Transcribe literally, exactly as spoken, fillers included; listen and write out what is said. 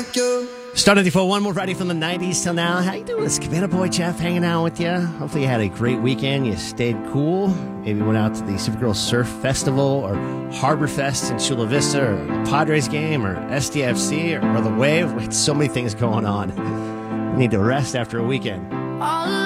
like you. Star ninety-four, one more Friday from the nineties till now. How you doing? It's Cabana Boy Jeff hanging out with you. Hopefully you had a great weekend. You stayed cool. Maybe went out to the Supergirl Surf Festival or Harbor Fest in Chula Vista or the Padres game or S D F C or, or the Wave. We had so many things going on. We need to rest after a weekend. All